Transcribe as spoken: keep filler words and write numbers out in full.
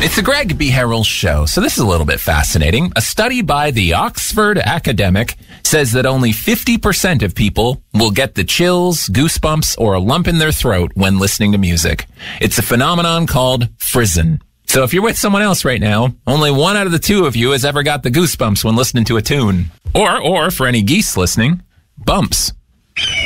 It's the Greg B. Harrell Show. So this is a little bit fascinating. A study by the Oxford Academic says that only fifty percent of people will get the chills, goosebumps, or a lump in their throat when listening to music. It's a phenomenon called frizzen. So if you're with someone else right now, only one out of the two of you has ever got the goosebumps when listening to a tune. Or, or for any geese listening, bumps.